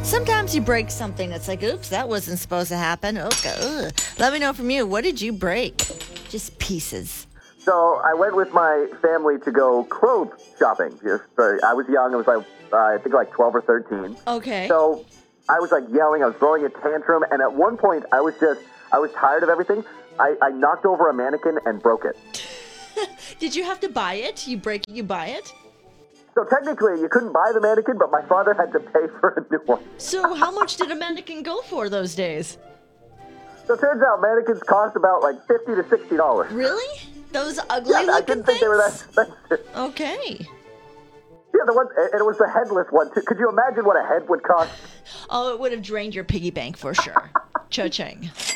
Sometimes you break something that's like, oops, that wasn't supposed to happen. Okay. Ugh. Let me know from you. What did you break? Just pieces. So I went with my family to go clothes shopping. I was young. I was like, I think like 12 or 13. Okay. So I was like yelling. I was throwing a tantrum. And at one point, I was tired of everything. I knocked over a mannequin and broke it. Did you have to buy it? You buy it? So technically, you couldn't buy the mannequin, but my father had to pay for a new one. So how much did a mannequin go for those days? So it turns out mannequins cost about like $50 to $60. Really? Those ugly Yeah, looking I didn't think they were that expensive. Okay. Yeah, and it was the headless one too. Could you imagine what a head would cost? Oh, it would have drained your piggy bank for sure. Cha-ching.